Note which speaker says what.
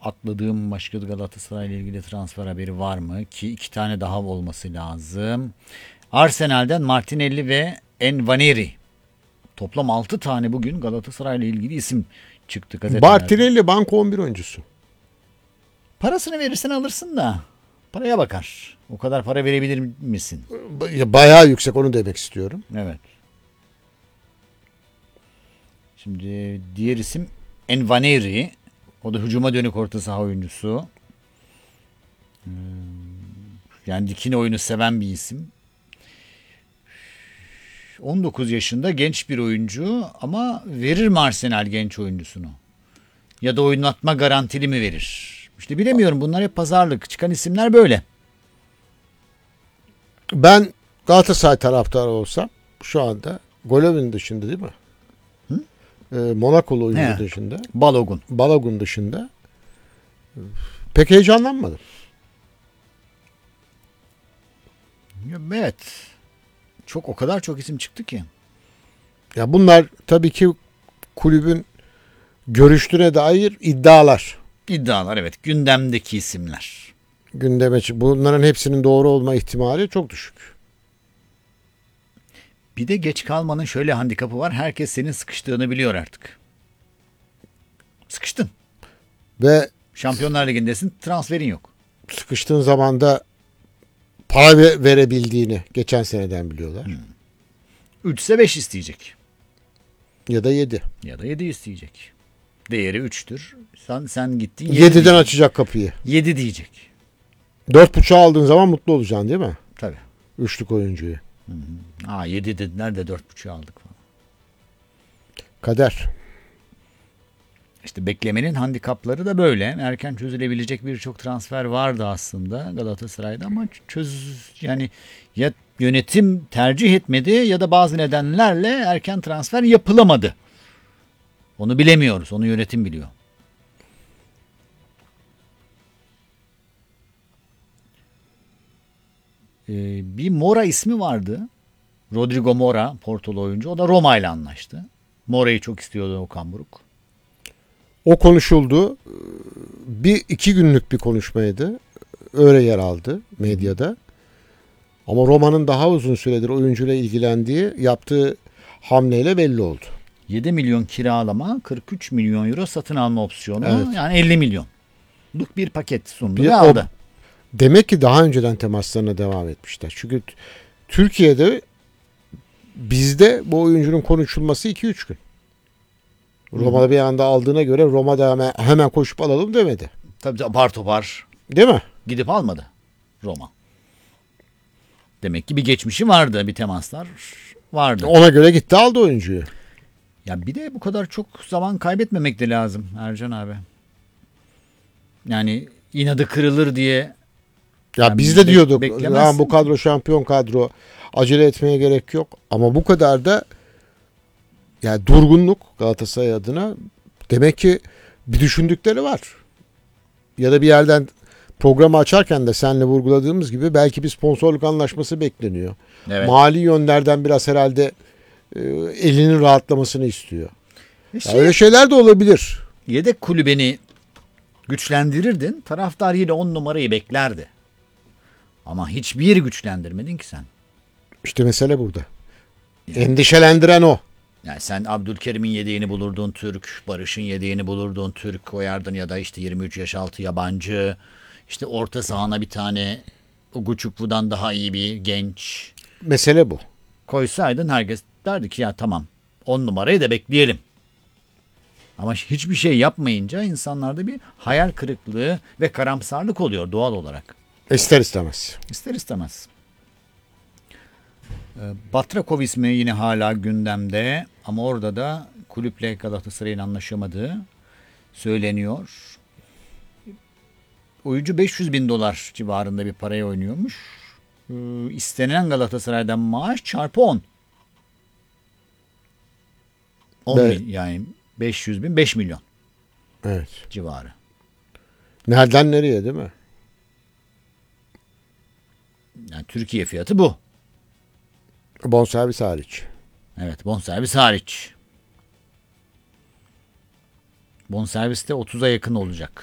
Speaker 1: atladığım başka Galatasaray ile ilgili transfer haberi var mı? Ki 2 tane daha olması lazım. Arsenal'den Martinelli ve Nwaneri. Toplam 6 tane bugün Galatasaray ile ilgili isim çıktı gazetelerde.
Speaker 2: Martinelli banko 11 oyuncusu.
Speaker 1: Parasını verirsen alırsın da paraya bakar. O kadar para verebilir misin?
Speaker 2: Bayağı yüksek, onu demek istiyorum.
Speaker 1: Evet. Şimdi diğer isim Nwaneri. O da hücuma dönük orta saha oyuncusu. Yani dikine oyunu seven bir isim. 19 yaşında genç bir oyuncu ama verir mi Arsenal genç oyuncusunu? Ya da oynatma garantili mi verir? İşte bilemiyorum, bunlar hep pazarlık. Çıkan isimler böyle.
Speaker 2: Ben Galatasaray taraftarı olsam şu anda Golovin dışında, değil mi? Monakolu oyuncu dışında. Balogun dışında. Pek heyecanlanmadım.
Speaker 1: Evet. O kadar çok isim çıktı ki.
Speaker 2: Ya bunlar tabii ki kulübün görüştüğüne dair iddialar.
Speaker 1: İddialar, evet. Gündemdeki isimler.
Speaker 2: Bunların hepsinin doğru olma ihtimali çok düşük.
Speaker 1: Bir de geç kalmanın şöyle handikapı var. Herkes senin sıkıştığını biliyor artık. Sıkıştın.
Speaker 2: Ve
Speaker 1: Şampiyonlar Ligi'ndesin. Transferin yok.
Speaker 2: Sıkıştığın zaman da para verebildiğini geçen seneden biliyorlar.
Speaker 1: 3 ise 5 isteyecek.
Speaker 2: Ya da 7.
Speaker 1: Ya da 7 isteyecek. Değeri 3'tür. Sen gittin
Speaker 2: 7'den açacak kapıyı.
Speaker 1: 7 diyecek.
Speaker 2: 4.5'a aldığın zaman mutlu olacaksın, değil mi?
Speaker 1: Tabii.
Speaker 2: Üçlük oyuncuyu.
Speaker 1: 7 dediler de 4.5'a aldık falan.
Speaker 2: Kader.
Speaker 1: İşte beklemenin handikapları da böyle. Erken çözülebilecek birçok transfer vardı aslında Galatasaray'da ama yani ya yönetim tercih etmedi ya da bazı nedenlerle erken transfer yapılamadı. Onu bilemiyoruz. Onu yönetim biliyor. Bir Mora ismi vardı. Rodrigo Mora, Portolu oyuncu. O da Roma ile anlaştı. Mora'yı çok istiyordu Okan Buruk.
Speaker 2: O konuşuldu. 2 günlük bir konuşmaydı. Öyle yer aldı medyada. Ama Roma'nın daha uzun süredir oyuncuyla ilgilendiği, yaptığı hamleyle belli oldu.
Speaker 1: 7 milyon kiralama, 43 milyon euro satın alma opsiyonu.
Speaker 2: Evet.
Speaker 1: Yani 50 milyonluk bir paket sundu ve aldı.
Speaker 2: Demek ki daha önceden temaslarına devam etmişler. Çünkü Türkiye'de bizde bu oyuncunun konuşulması 2-3 gün. Roma'da bir anda aldığına göre Roma'da hemen koşup alalım demedi.
Speaker 1: Tabii apar topar.
Speaker 2: Değil mi?
Speaker 1: Gidip almadı Roma. Demek ki bir geçmişi vardı, bir temaslar vardı.
Speaker 2: Ona göre gitti aldı oyuncuyu.
Speaker 1: Ya bir de bu kadar çok zaman kaybetmemek de lazım Ercan abi. Yani inadı kırılır diye.
Speaker 2: Ya biz de diyorduk bu kadro şampiyon kadro, acele etmeye gerek yok. Ama bu kadar da yani durgunluk Galatasaray adına, demek ki bir düşündükleri var. Ya da bir yerden programı açarken de seninle vurguladığımız gibi belki bir sponsorluk anlaşması bekleniyor.
Speaker 1: Evet.
Speaker 2: Mali yönlerden biraz herhalde elinin rahatlamasını istiyor. Öyle şeyler de olabilir.
Speaker 1: Yedek kulübeni güçlendirirdin. Taraftar yine 10 numarayı beklerdi. Ama hiçbir yeri güçlendirmedin ki sen.
Speaker 2: İşte mesele burada. Yani, endişelendiren o.
Speaker 1: Yani sen Abdülkerim'in yedeğini bulurdun Türk, Barış'ın yedeğini bulurdun Türk koyardın ya da işte 23 yaş altı yabancı. İşte orta sahana bir tane Uguçuklu'dan daha iyi bir genç.
Speaker 2: Mesele bu.
Speaker 1: Koysaydın herkes derdi ki ya tamam 10 numarayı da bekleyelim. Ama hiçbir şey yapmayınca insanlarda bir hayal kırıklığı ve karamsarlık oluyor doğal olarak.
Speaker 2: İster istemez.
Speaker 1: İster istemez. Batrakov ismi yine hala gündemde ama orada da kulüple Galatasaray'ın anlaşamadığı söyleniyor. Oyuncu 500 bin dolar civarında bir paraya oynuyormuş. İstenilen Galatasaray'dan maaş çarpı 10. 10
Speaker 2: evet.
Speaker 1: Yani 500 bin 5 milyon.
Speaker 2: Evet.
Speaker 1: Civarı.
Speaker 2: Nereden nereye, değil mi?
Speaker 1: Yani Türkiye fiyatı bu.
Speaker 2: Bonservis hariç.
Speaker 1: Evet, bonservis hariç. Bonservis de 30'a yakın olacak